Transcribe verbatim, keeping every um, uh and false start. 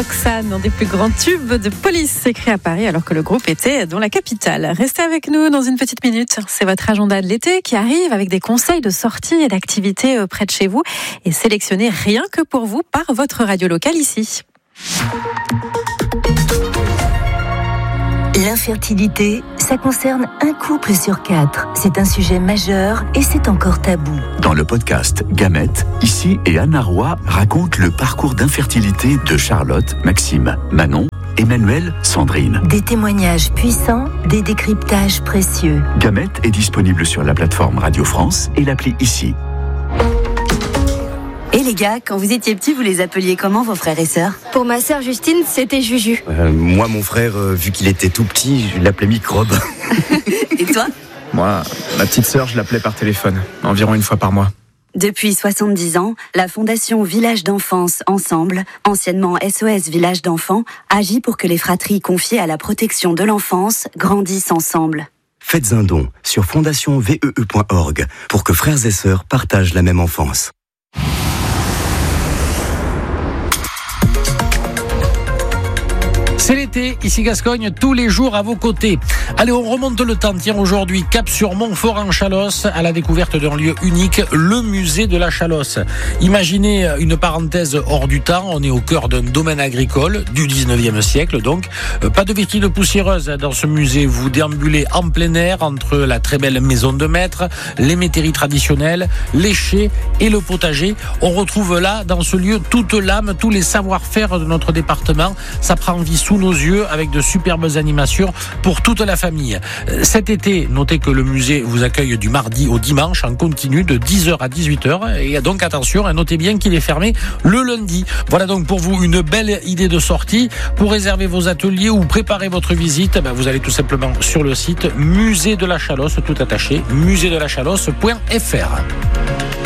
Roxane, un des plus grands tubes de Police, écrit à Paris alors que le groupe était dans la capitale. Restez avec nous dans une petite minute. C'est votre agenda de l'été qui arrive avec des conseils de sortie et d'activités près de chez vous et sélectionnés rien que pour vous par votre radio locale ici. L'infertilité, ça concerne un couple sur quatre. C'est un sujet majeur et c'est encore tabou. Dans le podcast Gamètes, Ici et Anna Roy racontent le parcours d'infertilité de Charlotte, Maxime, Manon, Emmanuel, Sandrine. Des témoignages puissants, des décryptages précieux. Gamètes est disponible sur la plateforme Radio France et l'appli Ici. Et les gars, quand vous étiez petits, vous les appeliez comment vos frères et sœurs ? Pour ma sœur Justine, c'était Juju. Euh, moi, mon frère, euh, vu qu'il était tout petit, je l'appelais Microbe. Et toi ? Moi, ma petite sœur, je l'appelais par téléphone, environ une fois par mois. Depuis soixante-dix ans, la Fondation Village d'Enfance Ensemble, anciennement S O S Village d'Enfants, agit pour que les fratries confiées à la protection de l'enfance grandissent ensemble. Faites un don sur fondation v e e point org pour que frères et sœurs partagent la même enfance. C'est l'été, ici Gascogne, tous les jours à vos côtés. Allez, on remonte le temps. Tiens, aujourd'hui, cap sur Montfort-en-Chalosse, à la découverte d'un lieu unique, le musée de la Chalosse. Imaginez une parenthèse hors du temps. On est au cœur d'un domaine agricole du dix-neuvième siècle, donc. Pas de vitrines poussiéreuses dans ce musée. Vous déambulez en plein air entre la très belle maison de maître, les métairies traditionnelles, les chais et le potager. On retrouve là, dans ce lieu, toute l'âme, tous les savoir-faire de notre département. Ça prend vie sous nos yeux avec de superbes animations pour toute la famille. Cet été, notez que le musée vous accueille du mardi au dimanche en continu de dix heures à dix-huit heures. Et donc attention, notez bien qu'il est fermé le lundi. Voilà donc pour vous une belle idée de sortie. Pour réserver vos ateliers ou préparer votre visite, ben vous allez tout simplement sur le site Musée de la Chalosse, tout attaché, musée de la chalosse point f r.